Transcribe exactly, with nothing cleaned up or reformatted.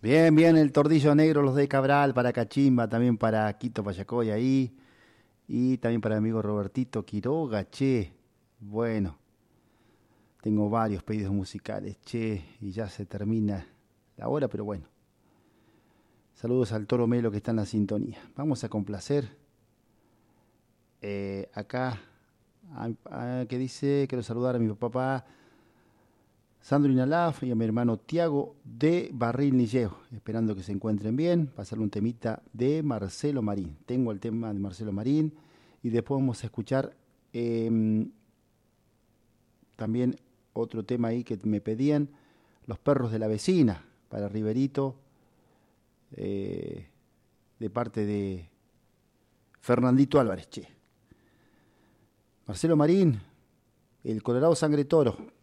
Bien, bien, el Tordillo Negro, los de Cabral, para Cachimba, también para Quito Payacoy ahí, y también para mi amigo Robertito Quiroga, che. Bueno, tengo varios pedidos musicales, che, y ya se termina la hora, pero bueno. Saludos al Toro Melo que está en la sintonía. Vamos a complacer eh, acá, a- a- que dice, quiero saludar a mi papá Sandro Inalaf y a mi hermano Tiago de Barril Nilleo, esperando que se encuentren bien. Pasarle un temita de Marcelo Marín. Tengo el tema de Marcelo Marín y después vamos a escuchar eh, también otro tema ahí que me pedían, Los perros de la vecina, para Riverito, eh, de parte de Fernandito Álvarez, che. Marcelo Marín, el Colorado Sangre Toro.